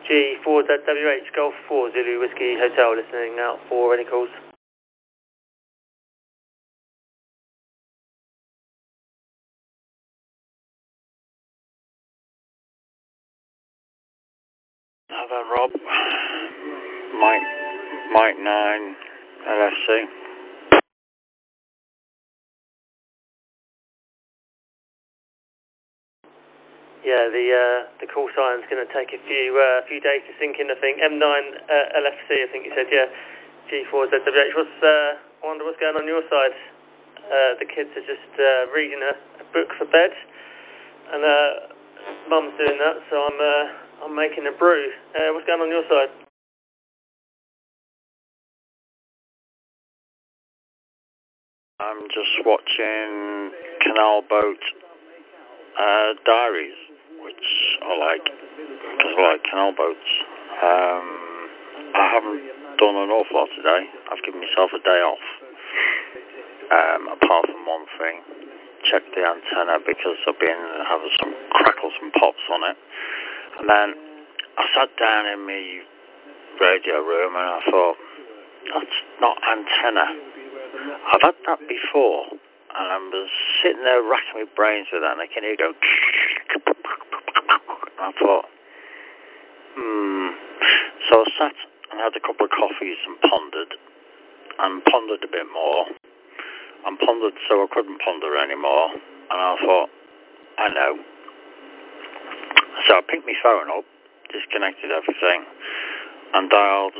G4ZWH Golf 4 Zulu Whiskey Hotel, listening out for any calls. Hello, Rob. Mike 9 LFC. Yeah, the call sign's going to take a few days to sink in, I think. M9 LFC, I think you said, yeah. G4ZWH. I wonder what's going on your side. The kids are just reading a book for bed, and Mum's doing that, so I'm making a brew. What's going on your side? I'm just watching Canal Boat Diaries, which I like, because I like canal boats. I haven't done an awful lot today. I've given myself a day off, apart from one thing. Checked the antenna because I've been having some crackles and pops on it. And then I sat down in my radio room and I thought, that's not antenna. I've had that before. And I was sitting there racking my brains with that, and I can hear it go. And I thought, So I sat and had a couple of coffees and pondered a bit more, and pondered so I couldn't ponder anymore. And I thought, I know. So I picked my phone up, disconnected everything, and dialed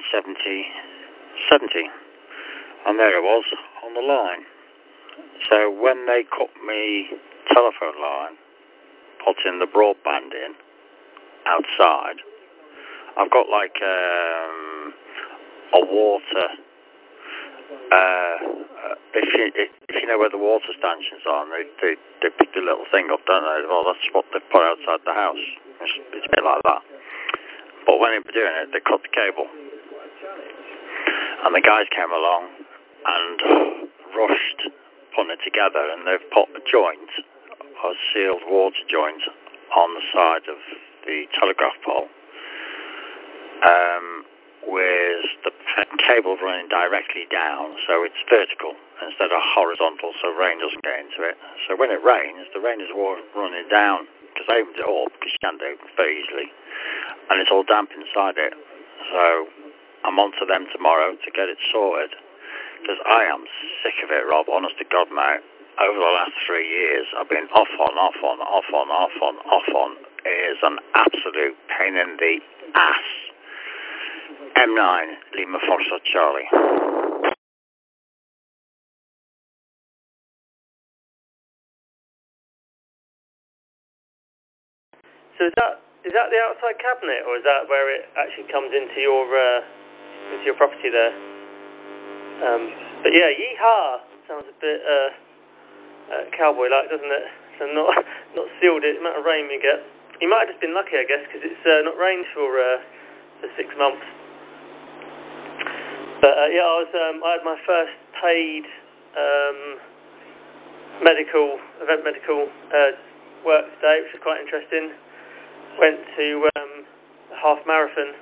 170, and there it was on the line. So when they cut me telephone line, putting the broadband in outside, I've got like a water. If you know where the water stanchions are, and they pick the little thing up, don't they? Well, that's what they put outside the house. It's a bit like that. But when they were doing it, they cut the cable, and the guys came along and rushed putting it together, and they've put a joint, a sealed water joint, on the side of the telegraph pole, with the cable running directly down, so it's vertical instead of horizontal, so rain doesn't get into it. So when it rains, the rain is running down, because I opened it up, because you can't open it very easily, and it's all damp inside it. So I'm on to them tomorrow to get it sorted, because I am sick of it, Rob, honest to God, mate. Over the last 3 years, I've been off on. It is an absolute pain in the ass. M9, Lima Foxtrot Charlie. So is that the outside cabinet, or is that where it actually comes into your property there? But yeah, yeehaw sounds a bit cowboy-like, doesn't it? So not sealed it. The amount of rain we get. You might have just been lucky, I guess, because it's not rained for 6 months. But yeah, I had my first paid event medical work today, which was quite interesting. Went to a half marathon.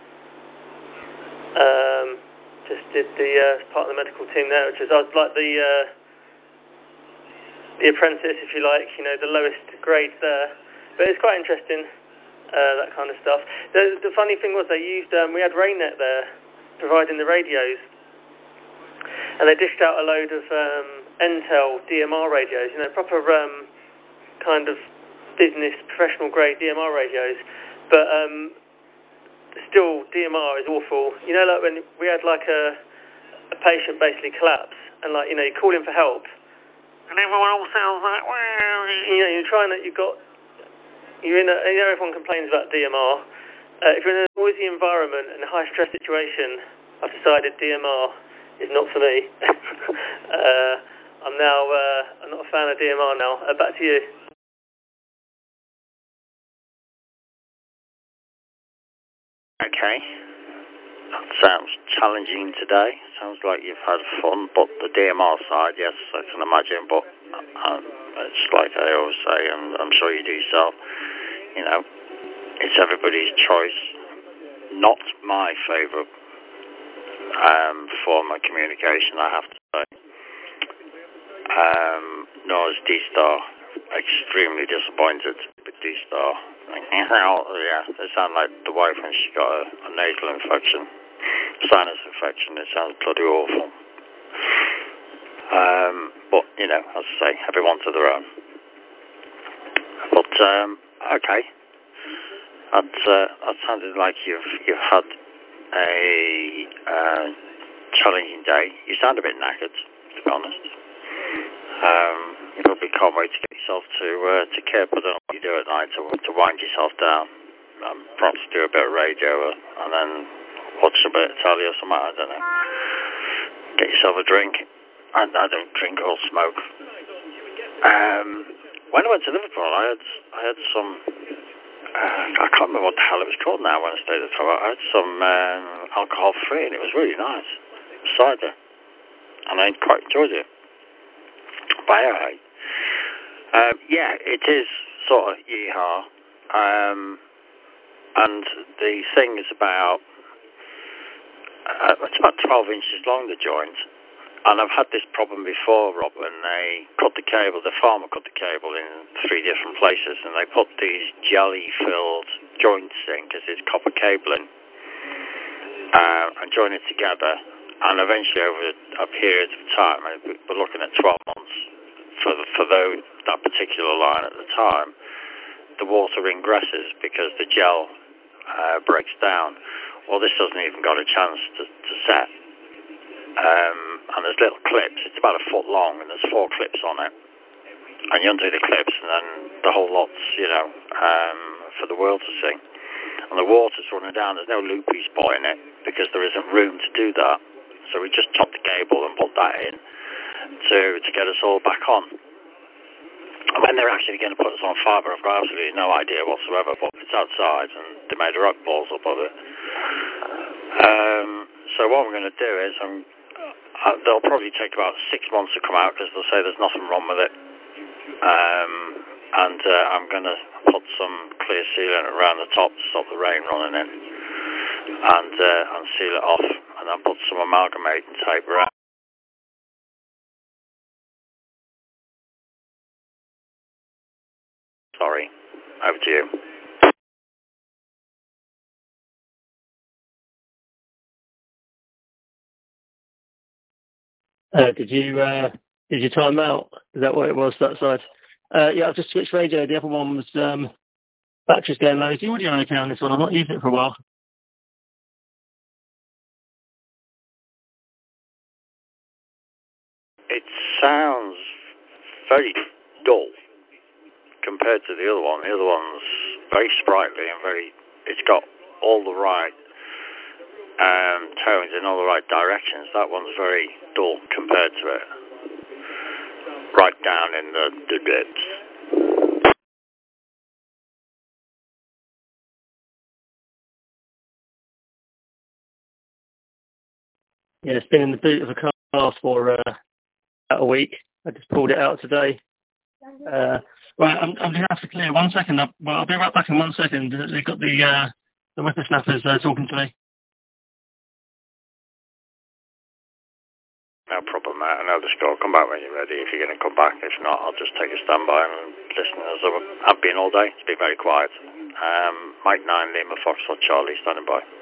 Just did the part of the medical team there, I was like the apprentice, if you like, the lowest grade there. But it's quite interesting, that kind of stuff. The funny thing was they used, we had RainNet there, providing the radios, and they dished out a load of Intel DMR radios, proper kind of business, professional grade DMR radios, but still DMR is awful. Like when we had like a patient basically collapse, and like, you call in for help, and everyone all sounds like, well, you're trying to, everyone complains about DMR. If you're in a noisy environment and a high stress situation, I've decided DMR is not for me. I'm not a fan of DMR now. Back to you. Okay. That sounds challenging today. Sounds like you've had fun, but the DMR side, yes, I can imagine, but it's like I always say, and I'm sure you do yourself, it's everybody's choice. not my favourite form of communication, I have to say. Nor is D-Star. Extremely disappointed with D-Star. Yeah, they sound like the wife when she got a nasal infection, sinus infection. It sounds bloody awful. But, you know, as I say, everyone to their own. But, okay. That sounded like you've had a challenging day. You sound a bit knackered, to be honest. You probably can't wait to get yourself to Cape. I don't know what you do at night to wind yourself down. Perhaps do a bit of radio and then watch a bit of telly or something. I don't know. Get yourself a drink. I don't drink or smoke. When I went to Liverpool, I had some. I can't remember what the hell it was called now when I stayed at the top. I had some alcohol free, and it was really nice. Cider, and I quite enjoyed it. But anyway, yeah, it is sort of yeehaw. And the thing is about it's about 12 inches long, the joint. And I've had this problem before, Rob, when they cut the cable. The farmer cut the cable in 3 different places, and they put these jelly-filled joints in because it's copper cabling, and join it together. And eventually, over a period of time, we're looking at 12 months for that particular line at the time, the water ingresses because the gel breaks down. Well, this doesn't even got a chance to set. And there's little clips. It's about a foot long, and there's 4 clips on it. And you undo the clips, and then the whole lot's, for the world to see. And the water's running down. There's no loopy spot in it because there isn't room to do that. So we just chopped the cable and put that in to get us all back on. And when they're actually going to put us on fibre, I've got absolutely no idea whatsoever. But it's outside, and they made rock balls up of it. So what I'm going to do is they'll probably take about 6 months to come out because they'll say there's nothing wrong with it. And I'm going to put some clear sealant around the top to stop the rain running in, and seal it off, and then put some amalgamating tape around. Sorry, over to you. Did you time out? Is that what it was, that side? Yeah, I've just switched radio. The other one was battery's going low. Is the audio okay on this one? I've not used it for a while. It sounds very dull compared to the other one. The other one's very sprightly and it's got all the right tones in all the right directions. That one's very dull compared to it. Right down in the dips. Yeah, it's been in the boot of a car for about a week. I just pulled it out today. Right, I'm going to have to clear 1 second. I'll be right back in 1 second. They've got the whippersnappers talking to me. No problem, mate. I know the score. Come back when you're ready if you're going to come back. If not, I'll just take a standby and listen as I've been all day. It's been very quiet. Mike 9, Lima Foxtrot Charlie, standing by.